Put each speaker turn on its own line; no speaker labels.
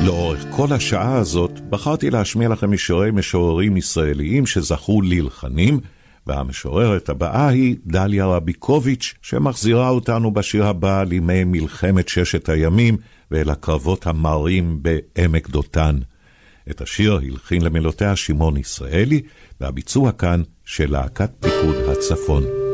לאורך כל השעה הזאת בחרתי להשמיע לכם משוררים ישראליים שזכו ללחנים, והמשוררת הבאה היא דליה רביקוביץ', שמחזירה אותנו בשיר הבא לימי מלחמת ששת הימים ואל הקרבות המרים בעמק דותן. את השיר הלחין למילותיה שמעון ישראלי, והביצוע כאן של להקת פיקוד הצפון.